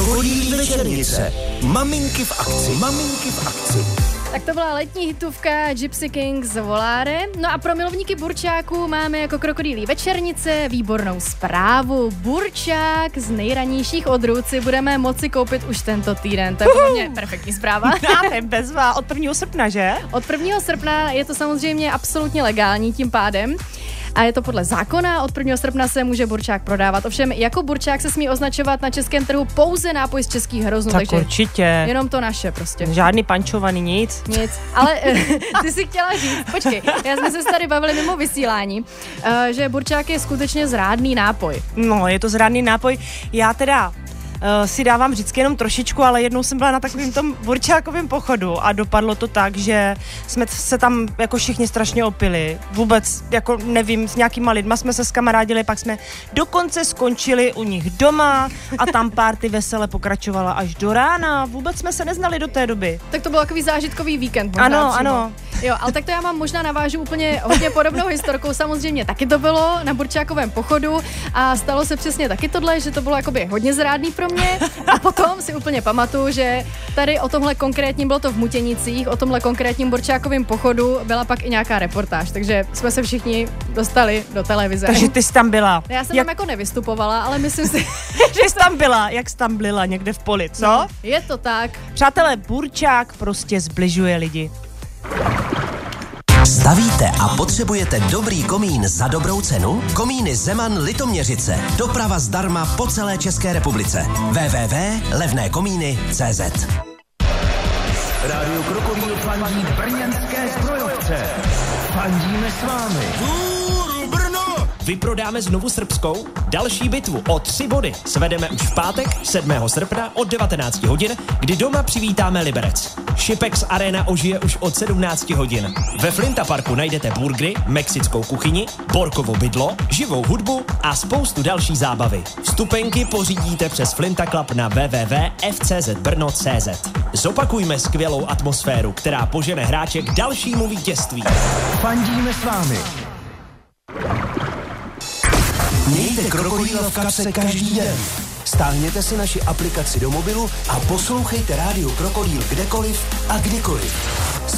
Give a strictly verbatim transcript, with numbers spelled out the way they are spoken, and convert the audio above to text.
Krokodýlí večernice. Maminky v akci. Maminky v akci. Tak to byla letní hitovka Gypsy Kings Volare. No a pro milovníky burčáků máme jako Krokodýlí večernice výbornou zprávu. Burčák z nejranějších odrůd si budeme moci koupit už tento týden. To je pro mě perfektní zpráva. Dáme bezva od prvního srpna, že? Od prvního srpna je to samozřejmě absolutně legální tím pádem. A je to podle zákona, od prvního srpna se může burčák prodávat. Ovšem, jako burčák se smí označovat na českém trhu pouze nápoj z českých hroznů. Tak takže určitě. Jenom to naše prostě. Žádný pančovaný, nic. Nic, ale ty si chtěla říct, počkej, já jsme se tady bavili mimo vysílání, že burčák je skutečně zrádný nápoj. No, je to zrádný nápoj. Já teda Uh, si dávám vždycky jenom trošičku, ale jednou jsem byla na takovém tom burčákovém pochodu a dopadlo to tak, že jsme se tam jako všichni strašně opili. Vůbec, jako nevím, s nějakýma lidma jsme se skamarádili, pak jsme dokonce skončili u nich doma a tam party vesele pokračovala až do rána. Vůbec jsme se neznali do té doby. Tak to byl takový zážitkový víkend. Možná ano, přímo. ano. Jo, ale tak to já mám možná navážu úplně hodně podobnou historkou. Samozřejmě taky to bylo na burčákovém pochodu a stalo se přesně taky tohle, že to bylo jakoby hodně zrádný pro mě. A potom si úplně pamatuju, že tady o tomhle konkrétním, bylo to v Mutěnicích, o tomhle konkrétním burčákovém pochodu byla pak i nějaká reportáž, takže jsme se všichni dostali do televize. Takže ty jsi tam byla. Já jsem jak... tam jako nevystupovala, ale myslím si, že jsi tam byla, jak jsi tam byla někde v poli, co? No, je to tak. Přátelé, burčák prostě zbližuje lidi. Stavíte a potřebujete dobrý komín za dobrou cenu? Komíny Zeman Litoměřice. Doprava zdarma po celé České republice. w w w tečka levné komíny tečka cé zet. Rádio Krokodýl fandí brněnské zbrojovce. Fandíme s vámi. Vyprodáme znovu srbskou? Další bitvu o tři body svedeme už v pátek sedmého srpna od devatenáct hodin, kdy doma přivítáme Liberec. Šipex Arena ožije už od sedmnáct hodin. Ve Flinta Parku najdete burgery, mexickou kuchyni, borkovo bydlo, živou hudbu a spoustu další zábavy. Vstupenky pořídíte přes Flinta Club na w w w tečka f c z brno tečka c z. Zopakujme skvělou atmosféru, která požene hráče k dalšímu vítězství. Fandíme s vámi. Mějte Krokodýla v kapse každý den. Stáhněte si naši aplikaci do mobilu a poslouchejte Rádio Krokodýl kdekoliv a kdykoliv.